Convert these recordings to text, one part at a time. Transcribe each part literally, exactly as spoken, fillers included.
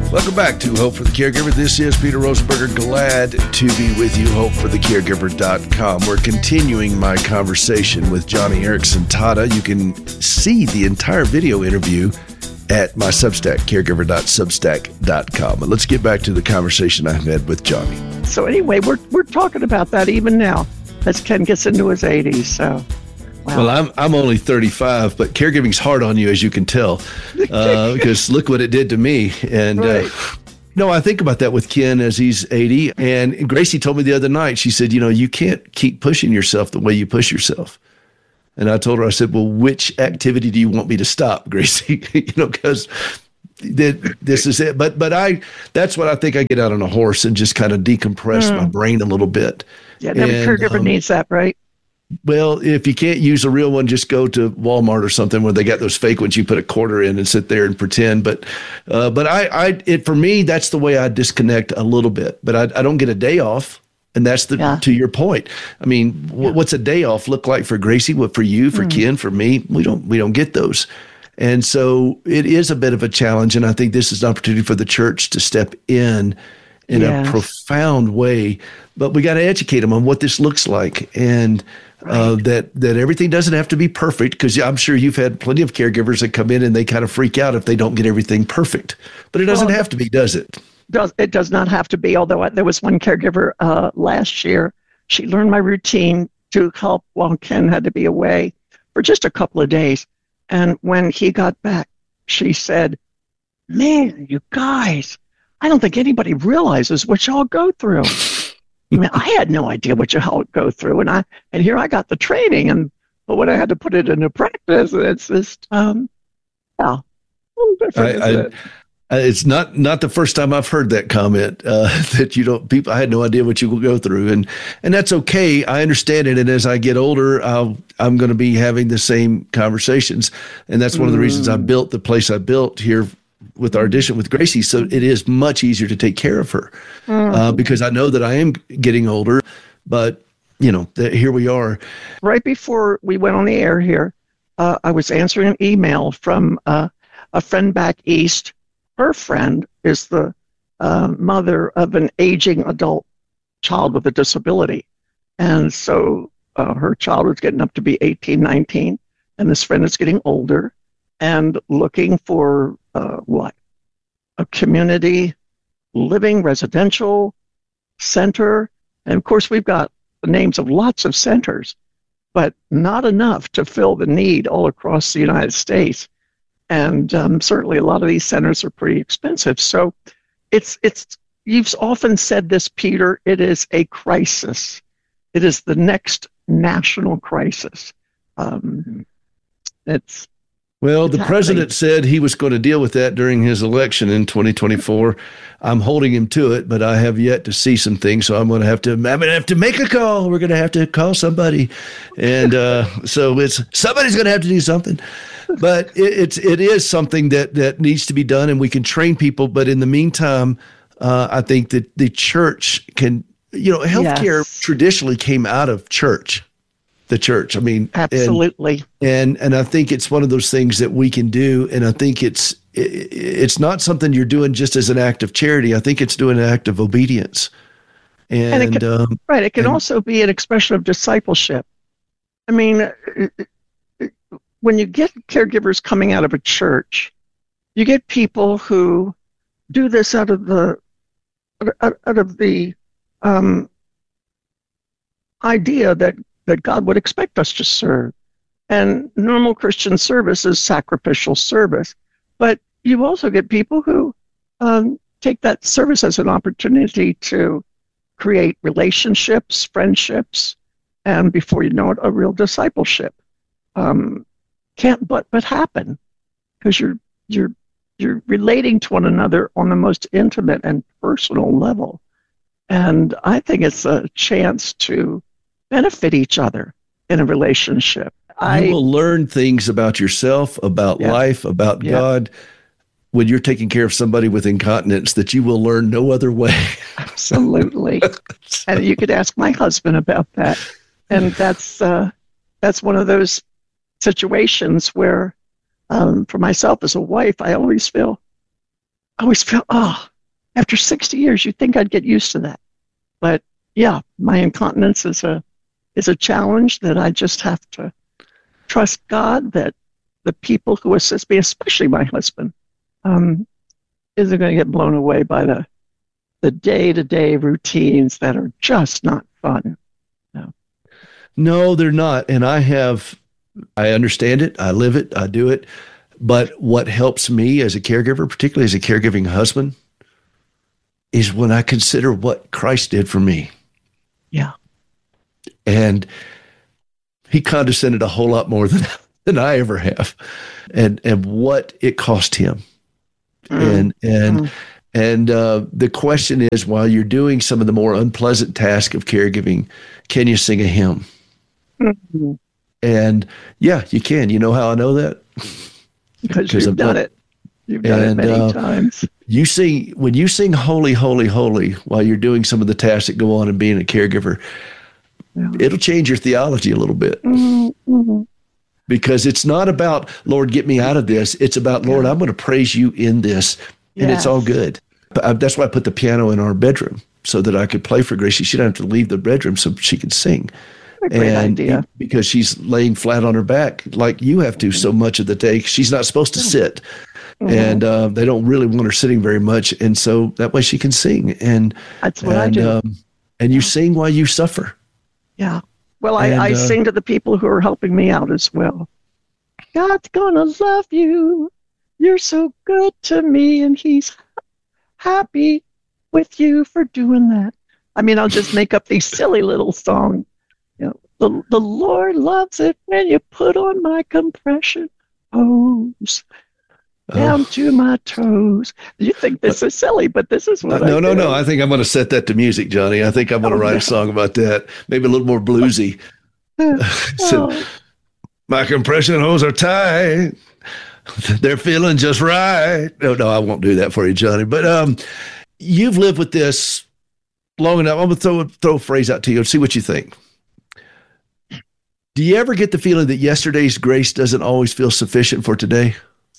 Welcome back to Hope for the Caregiver. This is Peter Rosenberger. Glad to be with you, hope for the caregiver dot com. We're continuing my conversation with Joni Eareckson Tada. You can see the entire video interview at my Substack, caregiver dot substack dot com. But let's get back to the conversation I've had with Joni. So anyway, we're we're talking about that even now as Ken gets into his eighties. So. Wow. Well, I'm I'm only thirty-five, but caregiving's hard on you, as you can tell, uh, because look what it did to me. And right. uh, no, I think about that with Ken as he's eighty. And Gracie told me the other night, she said, you know, you can't keep pushing yourself the way you push yourself. And I told her, I said, well, which activity do you want me to stop, Gracie? you know, because this is it. But but I that's what I think I get out on a horse and just kind of decompress mm. my brain a little bit. Yeah, every and, caregiver um, needs that, right? Well, if you can't use a real one, just go to Walmart or something where they got those fake ones you put a quarter in and sit there and pretend. But, uh, but I, I, it for me, that's the way I disconnect a little bit. But I, I don't get a day off, and that's the yeah. to your point. I mean, yeah. what's a day off look like for Gracie? What for you, for mm. Ken, for me? We don't, we don't get those, and so it is a bit of a challenge. And I think this is an opportunity for the church to step in in yes. a profound way. But we got to educate them on what this looks like, and. Right. Uh, that that everything doesn't have to be perfect, because I'm sure you've had plenty of caregivers that come in and they kind of freak out if they don't get everything perfect. But it doesn't well, have to be, does it? Does it does not have to be. Although I, there was one caregiver uh, last year. She learned my routine to help while Ken had to be away for just a couple of days. And when he got back, she said, "Man, you guys, I don't think anybody realizes what y'all go through." I mean, I had no idea what you all go through, and I and here I got the training, and but when I had to put it into practice, it's just um, yeah, a little different. I, I, it's not not the first time I've heard that comment uh, that you don't people. I had no idea what you will go through, and and that's okay. I understand it, and as I get older, I'll, I'm going to be having the same conversations, and that's one mm. of the reasons I built the place I built here with our audition with Gracie, so it is much easier to take care of her mm. uh, because I know that I am getting older, but you know, th- here we are. Right before we went on the air here, uh, I was answering an email from uh, a friend back east. Her friend is the uh, mother of an aging adult child with a disability. And so uh, her child was getting up to be eighteen, nineteen, and this friend is getting older and looking for uh, what? A community living residential center. And of course, we've got the names of lots of centers, but not enough to fill the need all across the United States. And um, certainly a lot of these centers are pretty expensive. So it's, it's, you've often said this, Peter, it is a crisis. It is the next national crisis. Um, it's, Well, it's the happening. president said he was going to deal with that during his election in twenty twenty-four. I'm holding him to it, but I have yet to see some things, so I'm going to have to. I'm going to have to make a call. We're going to have to call somebody, and uh, so it's somebody's going to have to do something. But it, it's it is something that that needs to be done, and we can train people. But in the meantime, uh, I think that the church can. You know, healthcare yes. traditionally came out of church. The church. I mean, absolutely. And, and and I think it's one of those things that we can do. And I think it's it, it's not something you're doing just as an act of charity. I think it's doing an act of obedience. And, and it can, um, right, it can and, also be an expression of discipleship. I mean, when you get caregivers coming out of a church, you get people who do this out of the out, out of the um, idea that. that God would expect us to serve. And normal Christian service is sacrificial service. But you also get people who um, take that service as an opportunity to create relationships, friendships, and before you know it, a real discipleship. Um, can't but but happen because you're you're you're relating to one another on the most intimate and personal level. And I think it's a chance to benefit each other in a relationship. You I will learn things about yourself, about yeah. life, about yeah. God, when you're taking care of somebody with incontinence that you will learn no other way. Absolutely. And you could ask my husband about that. And that's uh, that's one of those situations where, um, for myself as a wife, I always feel I always feel, oh, after sixty years, you'd think I'd get used to that. But yeah, my incontinence is a is a challenge that I just have to trust God that the people who assist me, especially my husband, um, isn't going to get blown away by the the day-to-day routines that are just not fun. No. No, they're not. And I have, I understand it. I live it. I do it. But what helps me as a caregiver, particularly as a caregiving husband, is when I consider what Christ did for me. Yeah. And he condescended a whole lot more than, than I ever have. And and what it cost him. Mm. And and mm. and uh, the question is, while you're doing some of the more unpleasant tasks of caregiving, can you sing a hymn? Mm-hmm. And yeah, you can. You know how I know that? Because you've I've done, done it. You've done and, it many uh, times. You sing, when you sing holy, holy, holy, while you're doing some of the tasks that go on in being a caregiver, yeah. it'll change your theology a little bit. Mm-hmm. Because it's not about, Lord, get me out of this. It's about, Lord, yeah. I'm going to praise you in this. And yes. it's all good. But that's why I put the piano in our bedroom, so that I could play for Gracie. She didn't have to leave the bedroom so she could sing. A great and idea. Because she's laying flat on her back like you have to mm-hmm. so much of the day. She's not supposed to sit. Mm-hmm. And uh, they don't really want her sitting very much. And so that way she can sing. And that's what and, I do. Um, and you sing while you suffer. Yeah. Well, I, and, I uh, sing to the people who are helping me out as well. God's gonna love you. You're so good to me, and he's happy with you for doing that. I mean, I'll just make up these silly little songs. You know, the, the Lord loves it when you put on my compression hose down oh. to my toes. You think this is silly, but this is what no, I No, no, do. no. I think I'm going to set that to music, Johnny. I think I'm going to oh, write no. a song about that. Maybe a little more bluesy. so, oh. My compression hose are tight. They're feeling just right. No, no, I won't do that for you, Johnny. But um, you've lived with this long enough. I'm going to throw, throw a phrase out to you and see what you think. Do you ever get the feeling that yesterday's grace doesn't always feel sufficient for today?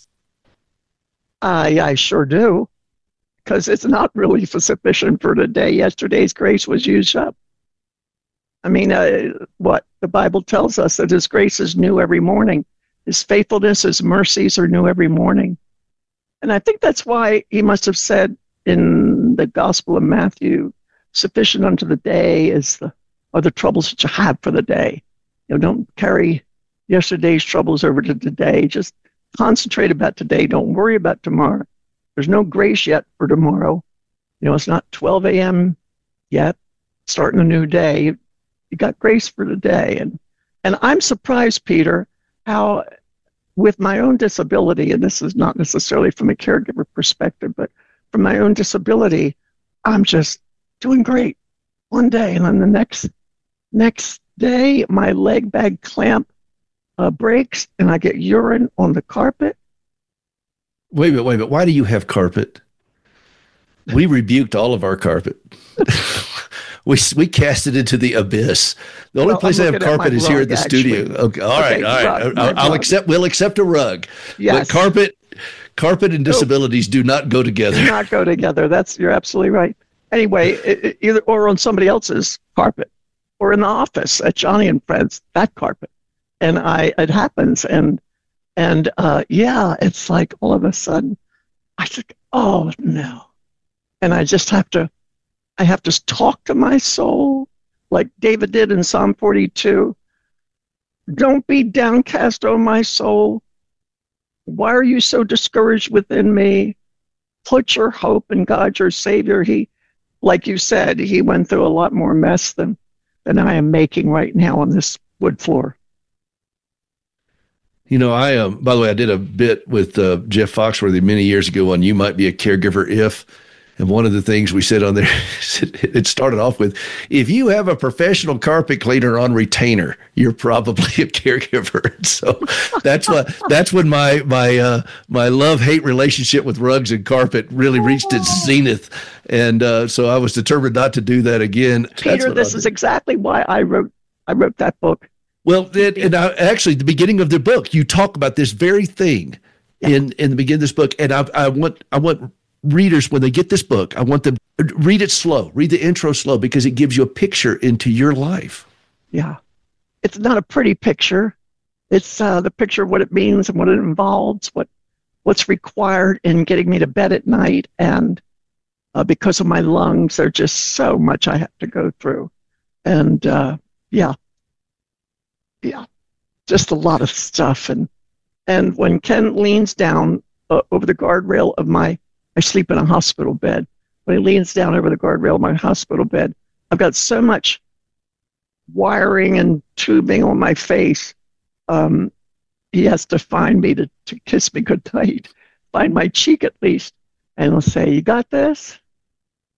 I, I sure do, because it's not really sufficient for today. Yesterday's grace was used up. I mean, uh, what the Bible tells us, that his grace is new every morning. His faithfulness, his mercies are new every morning. And I think that's why he must have said in the Gospel of Matthew, sufficient unto the day is the, are the troubles that you have for the day. You know, don't carry yesterday's troubles over to today. Just concentrate about today. Don't worry about tomorrow. There's no grace yet for tomorrow. You know, it's not twelve a.m. yet, starting a new day. You, you got grace for today. And, and I'm surprised, Peter, how with my own disability, and this is not necessarily from a caregiver perspective, but from my own disability, I'm just doing great one day. And then the next, next day, my leg bag clamp uh, breaks and I get urine on the carpet. Wait a minute, wait a minute. Why do you have carpet? We rebuked all of our carpet. we we cast it into the abyss. The only well, place I have carpet is rug, here at the actually. studio. Okay, all okay, right, all right. Rug, I'll, I'll accept. We'll accept a rug. Yes. But carpet, carpet and disabilities no. do not go together. Do not go together. That's you're absolutely right. Anyway, it, it, either or on somebody else's carpet, or in the office at Johnny and Friends, that carpet, and I it happens, and and uh, yeah, it's like all of a sudden, I think, oh no, and I just have to. I have to talk to my soul like David did in Psalm forty-two. Don't be downcast, O my soul. Why are you so discouraged within me? Put your hope in God, your Savior. He, like you said, he went through a lot more mess than, than I am making right now on this wood floor. You know, I, um, by the way, I did a bit with uh, Jeff Foxworthy many years ago on You Might Be a Caregiver If. And one of the things we said on there, it started off with, if you have a professional carpet cleaner on retainer, you're probably a caregiver. So that's what that's when my my uh, my love-hate relationship with rugs and carpet really reached its zenith. And uh, so I was determined not to do that again. Peter, this is exactly why I wrote I wrote that book. Well, it, and I, actually, the beginning of the book, you talk about this very thing yeah. in in the beginning of this book, and I I want I want. readers, when they get this book, I want them to read it slow, read the intro slow, because it gives you a picture into your life. Yeah. It's not a pretty picture. It's uh, the picture of what it means and what it involves, what what's required in getting me to bed at night. And uh, because of my lungs, there's just so much I have to go through. And uh, yeah, yeah, just a lot of stuff. And and when Ken leans down uh, over the guardrail of my, I sleep in a hospital bed. When he leans down over the guardrail of my hospital bed, I've got so much wiring and tubing on my face. Um, he has to find me to, to kiss me goodnight, find my cheek at least, and he'll say, "You got this?"